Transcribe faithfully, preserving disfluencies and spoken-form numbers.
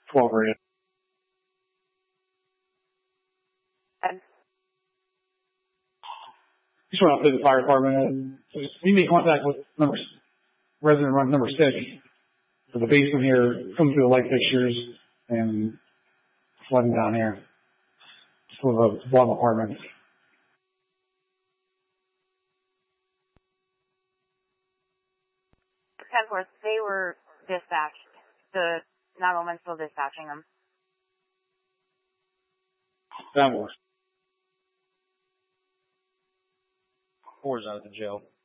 twelve rated. And Just went up to the fire department and we made contact with number, resident run number six. So the basement here comes through the light fixtures and flooding down here. Just with a bottom apartment. ten four, they were dispatched. The nine one one still dispatching them. That works. Four's out of the jail.